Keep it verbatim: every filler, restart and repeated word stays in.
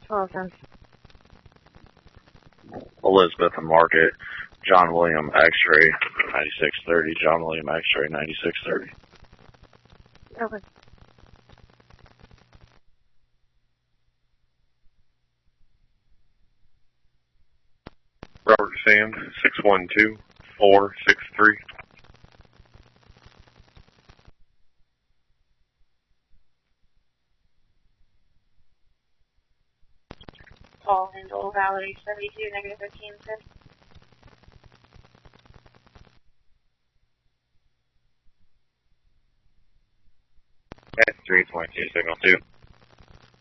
twelve ten. Elizabeth and Market, John William X-ray ninety-six thirty, John William X-ray ninety-six thirty. Okay. Robert Sand, six one two, four six three. Paul Handel, Valerie seventy-two, negative fifteen, sir. three twenty-two, signal two.